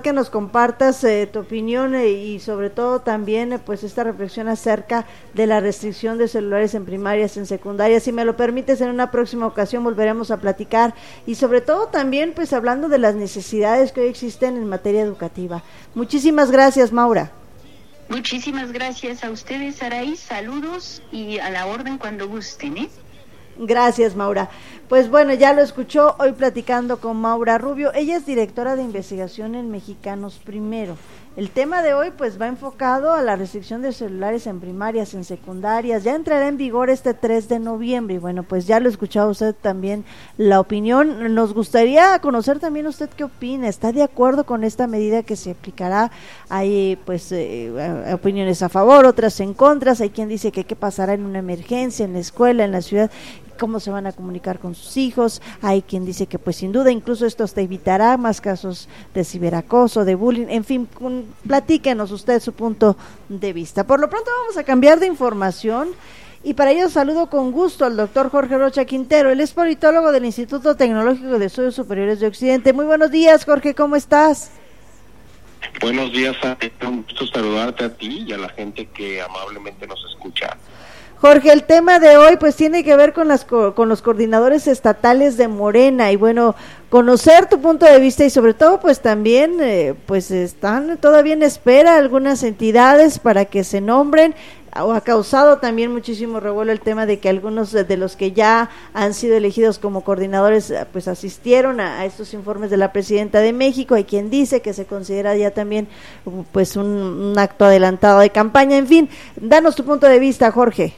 que nos compartas tu opinión y sobre todo también pues esta reflexión acerca de la restricción de celulares en primarias, en secundarias. Si me lo permites, en una próxima ocasión volveremos a platicar y sobre todo también pues hablando de las necesidades que hoy existen en materia educativa. Muchísimas gracias, Maura. Muchísimas gracias a ustedes, Saraí. Saludos y a la orden cuando gusten, ¿eh? Gracias, Maura. Pues bueno, ya lo escuchó hoy platicando con Maura Rubio. Ella es directora de investigación en Mexicanos Primero. El tema de hoy pues va enfocado a la restricción de celulares en primarias, en secundarias. Ya entrará en vigor este 3 de noviembre y bueno, pues ya lo escuchó usted también la opinión. Nos gustaría conocer también usted qué opina. ¿Está de acuerdo con esta medida que se aplicará? Hay pues opiniones a favor, otras en contra. Hay quien dice que qué pasará en una emergencia, en la escuela, en la ciudad, cómo se van a comunicar con sus hijos. Hay quien dice que pues sin duda incluso esto hasta evitará más casos de ciberacoso, de bullying, en fin, platíquenos usted su punto de vista. Por lo pronto vamos a cambiar de información y para ello saludo con gusto al doctor Jorge Rocha Quintero. Él es politólogo del Instituto Tecnológico de Estudios Superiores de Occidente. Muy buenos días, Jorge, ¿cómo estás? Buenos días, un gusto saludarte a ti y a la gente que amablemente nos escucha. Jorge, el tema de hoy pues tiene que ver con los coordinadores estatales de Morena y bueno, conocer tu punto de vista y sobre todo pues también pues están todavía en espera algunas entidades para que se nombren. Ha causado también muchísimo revuelo el tema de que algunos de los que ya han sido elegidos como coordinadores pues asistieron a estos informes de la presidenta de México. Hay quien dice que se considera ya también pues un acto adelantado de campaña. En fin, danos tu punto de vista, Jorge.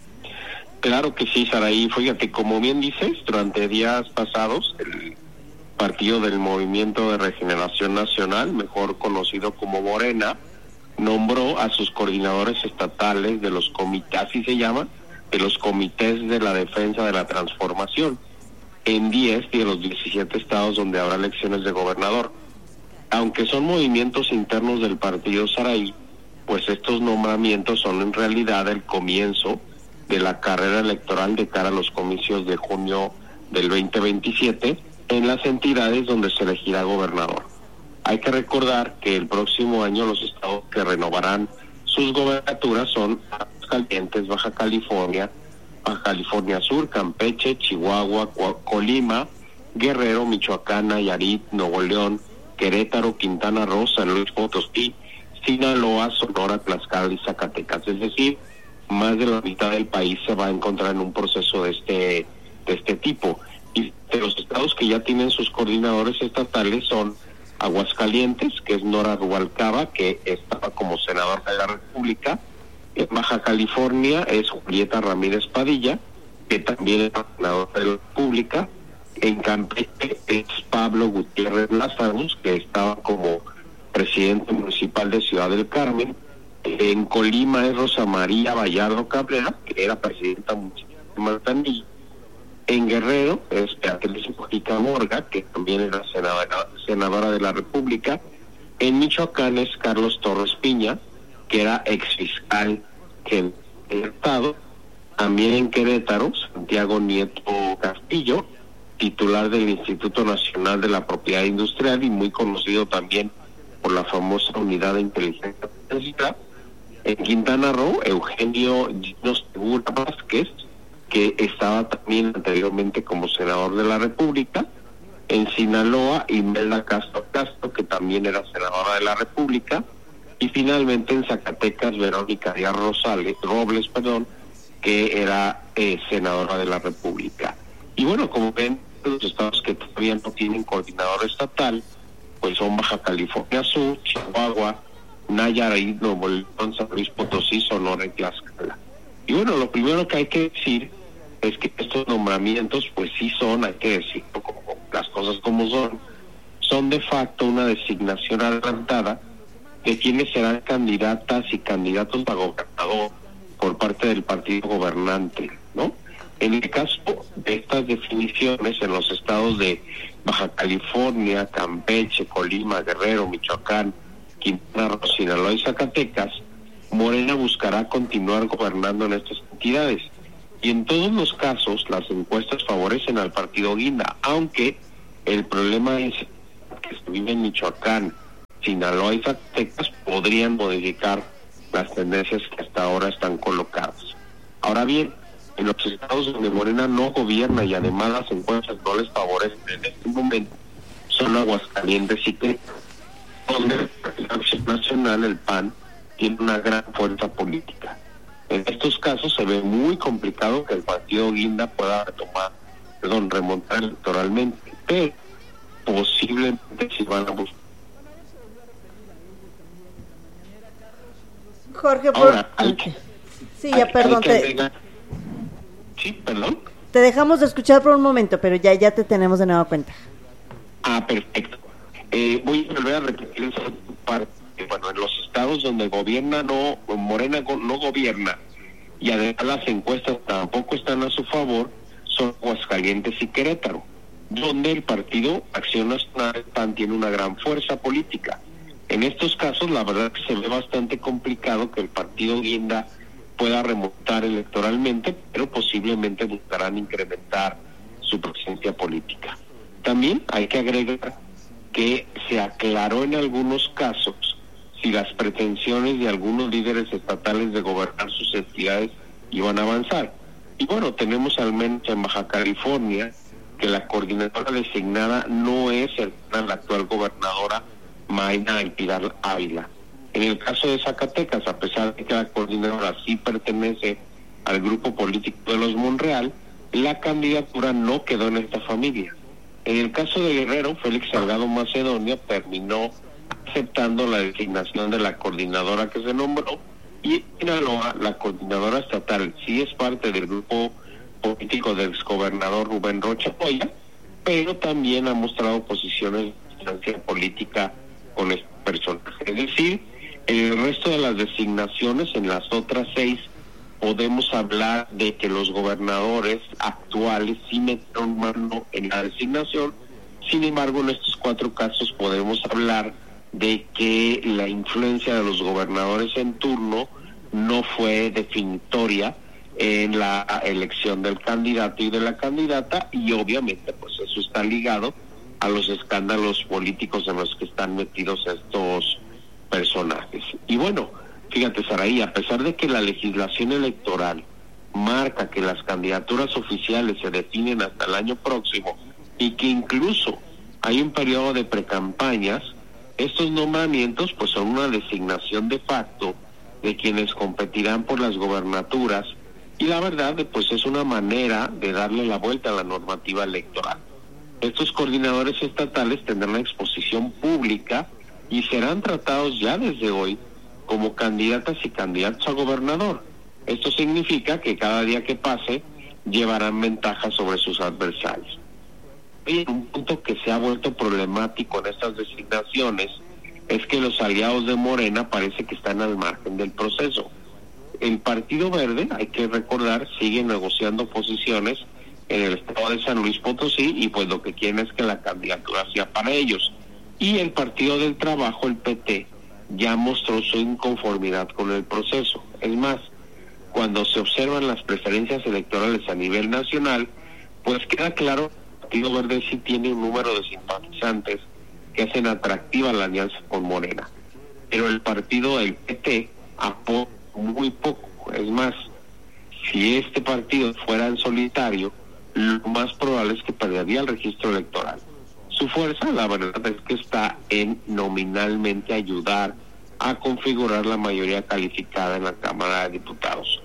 Claro que sí, Saraí. Fíjate, como bien dices, durante días pasados, el Partido del Movimiento de Regeneración Nacional, mejor conocido como Morena, nombró a sus coordinadores estatales de los comités, así se llama, de los comités de la defensa de la transformación, en 10 de los 17 estados donde habrá elecciones de gobernador. Aunque son movimientos internos del partido, Saraí, pues estos nombramientos son en realidad el comienzo de la carrera electoral de cara a los comicios de junio del 2027 en las entidades donde se elegirá gobernador. Hay que recordar que el próximo año los estados que renovarán sus gobernaturas son Aguascalientes, Baja California Sur, Campeche, Chihuahua, Colima, Guerrero, Michoacán, Nayarit, Nuevo León, Querétaro, Quintana Roo, San Luis Potosí, Sinaloa, Sonora, Tlaxcala y Zacatecas. Es decir, más de la mitad del país se va a encontrar en un proceso de este tipo. Y de los estados que ya tienen sus coordinadores estatales son Aguascalientes, que es Nora Rubalcaba, que estaba como senadora de la República. En Baja California es Julieta Ramírez Padilla, que también es senadora de la República. En Campeche es Pablo Gutiérrez Lazarus, que estaba como presidente municipal de Ciudad del Carmen. En Colima es Rosa María Vallardo Cabrera, que era presidenta municipal de Manzanillo. En Guerrero es Beatriz Mujica Morga, que también era senadora de la República. En Michoacán es Carlos Torres Piña, que era exfiscal del Estado. También en Querétaro, Santiago Nieto Castillo, titular del Instituto Nacional de la Propiedad Industrial y muy conocido también por la famosa Unidad de Inteligencia Financiera. En Quintana Roo, Eugenio Gino Segura Vázquez, que estaba también anteriormente como senador de la República. En Sinaloa, Imelda Castro, que también era senadora de la República. Y finalmente en Zacatecas, Verónica Díaz Robles, que era senadora de la República. Y bueno, como ven, los estados que todavía no tienen coordinador estatal, pues son Baja California Sur, Chihuahua, Nayarit, Nuevo León, San Luis Potosí, Sonora y Tlaxcala. Y bueno, lo primero que hay que decir es que estos nombramientos, pues sí son, hay que decirlo como las cosas como son de facto una designación adelantada de quienes serán candidatas y candidatos a gobernador por parte del partido gobernante, ¿no? En el caso de estas definiciones en los estados de Baja California, Campeche, Colima, Guerrero, Michoacán, Quintana Roo, Sinaloa y Zacatecas, Morena buscará continuar gobernando en estas entidades. Y en todos los casos, las encuestas favorecen al partido Guinda, aunque el problema es que se vive en Michoacán, Sinaloa y Zacatecas podrían modificar las tendencias que hasta ahora están colocadas. Ahora bien, en los estados donde Morena no gobierna y además las encuestas no les favorecen en este momento, son Aguascalientes y Querétaro, donde la Acción Nacional, el PAN, tiene una gran fuerza política. En estos casos se ve muy complicado que el partido Guinda pueda remontar electoralmente, pero posiblemente si van a buscar. Jorge, ahora, sí, ya, perdón. Sí, perdón. Te dejamos de escuchar por un momento, pero ya te tenemos de nueva cuenta. Perfecto. Voy a volver a repetir esa parte. Bueno, en los estados donde Morena no gobierna y además las encuestas tampoco están a su favor, son Aguascalientes y Querétaro, donde el partido Acción Nacional PAN tiene una gran fuerza política. En estos casos, la verdad que se ve bastante complicado que el partido Guinda pueda remontar electoralmente, pero posiblemente buscarán incrementar su presencia política. También hay que agregar que se aclaró en algunos casos si las pretensiones de algunos líderes estatales de gobernar sus entidades iban a avanzar. Y bueno, tenemos al menos en Baja California que la coordinadora designada no es la actual gobernadora Mayna Pilar Ávila. En el caso de Zacatecas, a pesar de que la coordinadora sí pertenece al grupo político de los Monreal, la candidatura no quedó en esta familia. En el caso de Guerrero, Félix Salgado Macedonio terminó aceptando la designación de la coordinadora que se nombró, y en Sinaloa, la coordinadora estatal sí es parte del grupo político del exgobernador Rubén Rocha Moya, pero también ha mostrado posiciones de distancia política con este personaje. Es decir, en el resto de las designaciones, en las otras 6, podemos hablar de que los gobernadores actuales sí metieron mano en la designación. Sin embargo, en estos 4 casos podemos hablar de que la influencia de los gobernadores en turno no fue definitoria en la elección del candidato y de la candidata, y obviamente pues eso está ligado a los escándalos políticos en los que están metidos estos personajes. Y bueno, fíjate, Saraí, a pesar de que la legislación electoral marca que las candidaturas oficiales se definen hasta el año próximo y que incluso hay un periodo de precampañas, estos nombramientos pues son una designación de facto de quienes competirán por las gobernaturas, y la verdad pues es una manera de darle la vuelta a la normativa electoral. Estos coordinadores estatales tendrán una exposición pública y serán tratados ya desde hoy como candidatas y candidatos a gobernador. Esto significa que cada día que pase llevarán ventaja sobre sus adversarios. Y un punto que se ha vuelto problemático en estas designaciones es que los aliados de Morena parece que están al margen del proceso. El Partido Verde, hay que recordar, sigue negociando posiciones en el estado de San Luis Potosí, y pues lo que quieren es que la candidatura sea para ellos. Y el Partido del Trabajo, el PT, ya mostró su inconformidad con el proceso. Es más, cuando se observan las preferencias electorales a nivel nacional, pues queda claro que el Partido Verde sí tiene un número de simpatizantes que hacen atractiva la alianza con Morena. Pero el partido del PT apoya muy poco. Es más, si este partido fuera en solitario, lo más probable es que perdería el registro electoral. Su fuerza, la verdad, es que está en nominalmente ayudar a configurar la mayoría calificada en la Cámara de Diputados.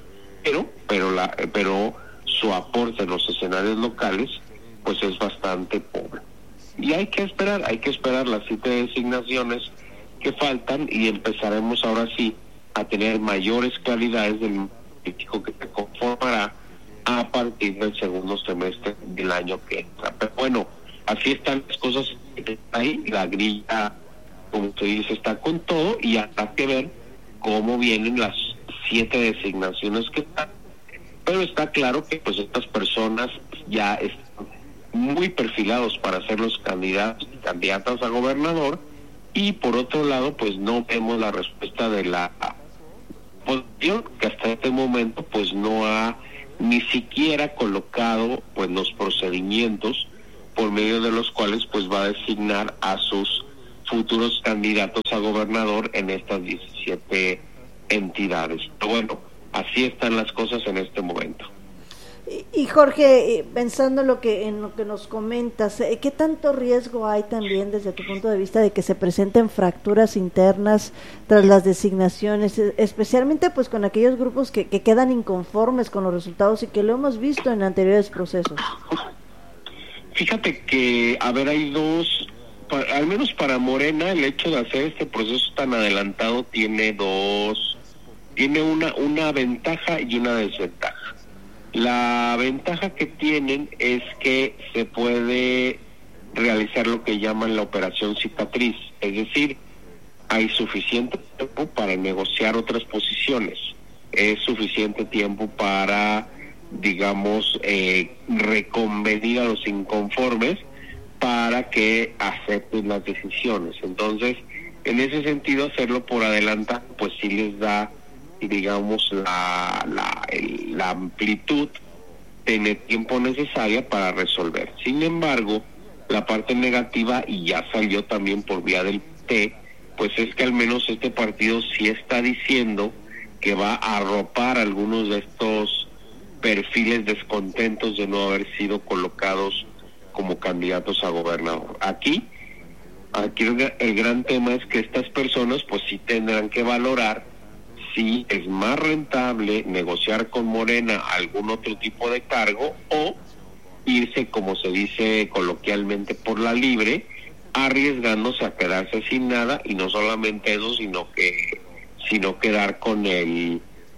Pero su aporte en los escenarios locales pues es bastante pobre. Y hay que esperar las 7 designaciones que faltan, y empezaremos ahora sí a tener mayores claridades del político que se conformará a partir del segundo semestre del año que entra. Pero bueno, así están las cosas ahí. La grilla, como usted dice, está con todo, y habrá que ver cómo vienen las 7 designaciones que están. Pero está claro que pues estas personas ya están muy perfilados para ser los candidatos y candidatas a gobernador, y por otro lado pues no vemos la respuesta de la oposición, que hasta este momento pues no ha ni siquiera colocado pues los procedimientos por medio de los cuales pues va a designar a sus futuros candidatos a gobernador en estas 17 entidades. Pero bueno, así están las cosas en este momento. Y Jorge, pensando en lo que nos comentas, ¿qué tanto riesgo hay también desde tu punto de vista de que se presenten fracturas internas tras las designaciones, especialmente pues con aquellos grupos que quedan inconformes con los resultados y que lo hemos visto en anteriores procesos? Fíjate que, hay dos, al menos para Morena, el hecho de hacer este proceso tan adelantado tiene una ventaja y una desventaja. La ventaja que tienen es que se puede realizar lo que llaman la operación cicatriz, es decir, hay suficiente tiempo para negociar otras posiciones, es suficiente tiempo para, digamos, reconvenir a los inconformes para que acepten las decisiones. Entonces, en ese sentido, hacerlo por adelantado, pues sí les da, digamos, la amplitud de tiempo necesaria para resolver. Sin embargo, la parte negativa, y ya salió también por vía del PT, pues es que al menos este partido sí está diciendo que va a arropar algunos de estos perfiles descontentos de no haber sido colocados como candidatos a gobernador. Aquí el gran tema es que estas personas pues sí tendrán que valorar si es más rentable negociar con Morena algún otro tipo de cargo o irse, como se dice coloquialmente, por la libre, arriesgándose a quedarse sin nada, y no solamente eso, sino quedar con el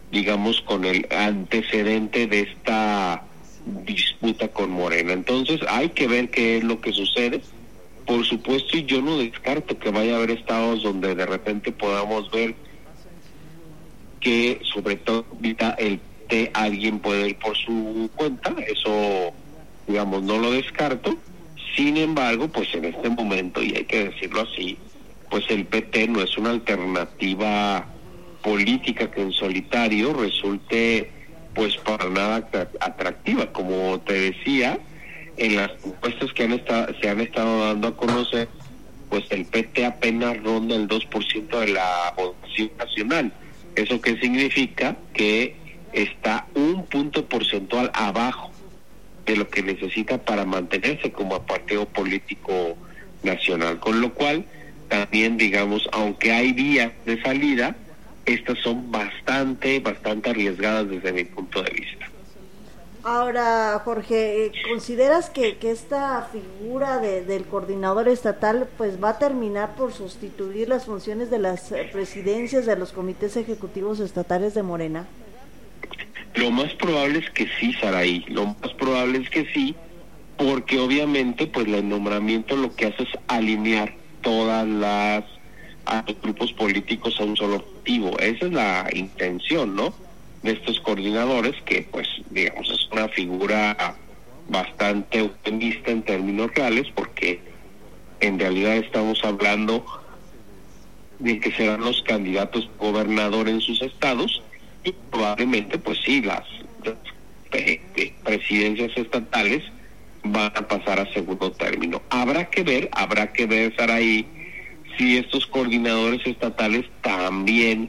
antecedente de esta disputa con Morena. Entonces hay que ver qué es lo que sucede. Por supuesto, y yo no descarto que vaya a haber estados donde de repente podamos ver que, sobre todo, alguien puede ir por su cuenta. Eso, digamos, no lo descarto. Sin embargo, pues en este momento, y hay que decirlo así, pues el PT no es una alternativa política que en solitario resulte pues para nada atractiva. Como te decía, en las encuestas que se han estado dando a conocer, pues el PT apenas ronda el 2% de la votación nacional. ¿Eso qué significa? Que está un punto porcentual abajo de lo que necesita para mantenerse como partido político nacional. Con lo cual, también, digamos, aunque hay vías de salida, estas son bastante arriesgadas desde mi punto de vista. Ahora, Jorge, ¿consideras que esta figura del coordinador estatal pues va a terminar por sustituir las funciones de las presidencias de los comités ejecutivos estatales de Morena? Lo más probable es que sí, Saraí, lo más probable es que sí, porque obviamente pues el nombramiento lo que hace es alinear a los grupos políticos a un solo objetivo. Esa es la intención, ¿no?, de estos coordinadores, que pues digamos es una figura bastante optimista en términos reales, porque en realidad estamos hablando de que serán los candidatos a gobernador en sus estados, y probablemente pues sí, las presidencias estatales van a pasar a segundo término. Habrá que ver, Saraí, si estos coordinadores estatales también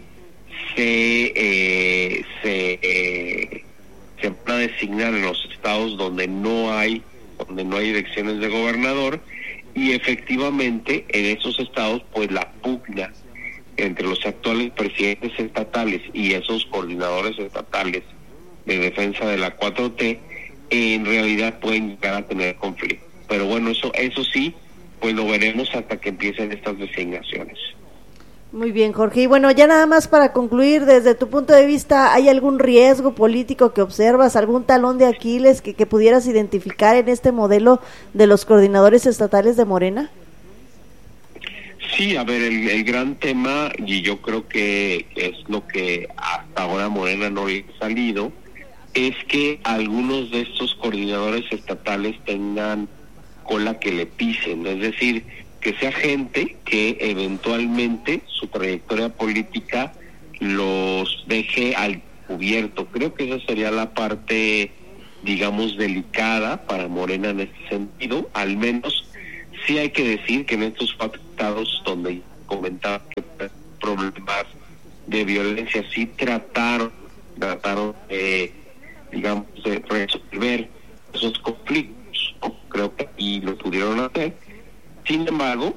se van a designar en los estados donde no hay elecciones de gobernador, y efectivamente en esos estados pues la pugna entre los actuales presidentes estatales y esos coordinadores estatales de defensa de la 4T en realidad pueden llegar a tener conflicto. Pero bueno, eso sí, pues lo veremos hasta que empiecen estas designaciones. Muy bien, Jorge. Y bueno, ya nada más para concluir, desde tu punto de vista, ¿hay algún riesgo político que observas, algún talón de Aquiles que pudieras identificar en este modelo de los coordinadores estatales de Morena? Sí, a ver, el gran tema, y yo creo que es lo que hasta ahora Morena no ha salido, es que algunos de estos coordinadores estatales tengan cola que le pisen, es decir, que sea gente que eventualmente su trayectoria política los deje al cubierto. Creo que esa sería la parte, digamos, delicada para Morena en este sentido. Al menos sí hay que decir que en estos 4 estados donde comentaba que problemas de violencia sí trataron digamos, de resolver esos conflictos, ¿no? Creo que y lo pudieron hacer. Sin embargo,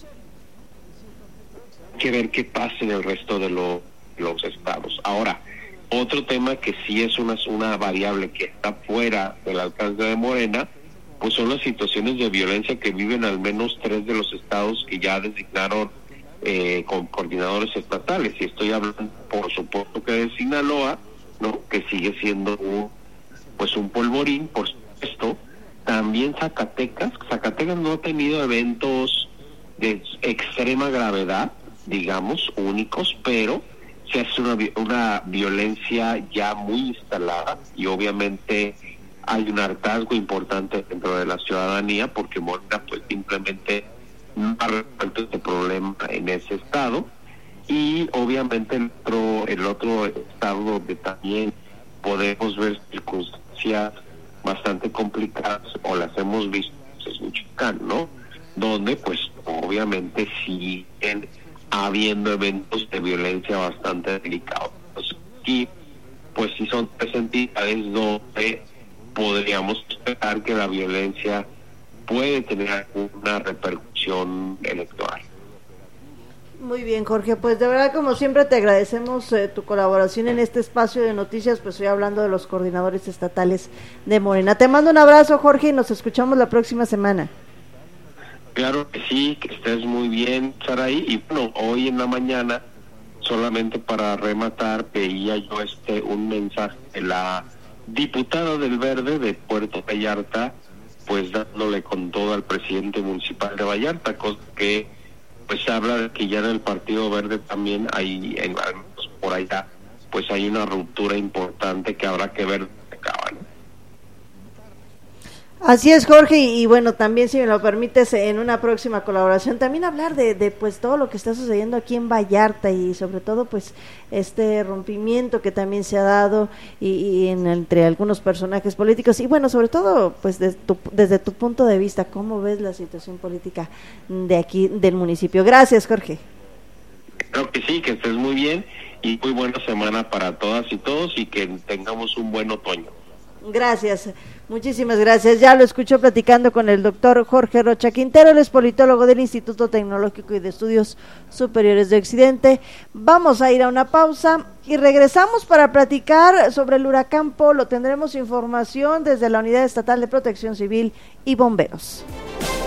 hay que ver qué pasa en el resto de los estados. Ahora, otro tema que sí es una variable que está fuera del alcance de Morena, pues son las situaciones de violencia que viven al menos 3 de los estados que ya designaron con coordinadores estatales, y estoy hablando por supuesto que de Sinaloa, ¿no? Que sigue siendo un polvorín, por supuesto. También Zacatecas no ha tenido eventos de extrema gravedad, digamos, únicos, pero se hace una violencia ya muy instalada, y obviamente hay un hartazgo importante dentro de la ciudadanía porque Morena pues simplemente no ha resuelto este problema en ese estado. Y obviamente el otro estado donde también podemos ver circunstancias bastante complicadas, o las hemos visto, es Michoacán, ¿no? Donde pues obviamente siguen habiendo eventos de violencia bastante delicados. Y pues sí son 3 entidades donde podríamos esperar que la violencia puede tener una repercusión electoral. Muy bien, Jorge, pues de verdad, como siempre, te agradecemos tu colaboración en este espacio de noticias, pues estoy hablando de los coordinadores estatales de Morena. Te mando un abrazo, Jorge, y nos escuchamos la próxima semana. Claro que sí, que estés muy bien, Saraí. Y bueno, hoy en la mañana, solamente para rematar, veía yo un mensaje de la diputada del Verde de Puerto Vallarta, pues dándole con todo al presidente municipal de Vallarta, cosa que pues habla de que ya en el Partido Verde también hay, por allá, pues hay una ruptura importante que habrá que ver de acá, ¿no? Así es, Jorge, y bueno, también, si me lo permites, en una próxima colaboración, también hablar de pues todo lo que está sucediendo aquí en Vallarta, y sobre todo pues este rompimiento que también se ha dado y entre algunos personajes políticos, y bueno, sobre todo pues desde tu punto de vista, ¿cómo ves la situación política de aquí del municipio? Gracias, Jorge. Creo que sí, que estés muy bien y muy buena semana para todas y todos, y que tengamos un buen otoño. Gracias, muchísimas gracias. Ya lo escuchó platicando con el doctor Jorge Rocha Quintero, él es politólogo del Instituto Tecnológico y de Estudios Superiores de Occidente. Vamos a ir a una pausa y regresamos para platicar sobre el huracán Polo. Tendremos información desde la Unidad Estatal de Protección Civil y Bomberos.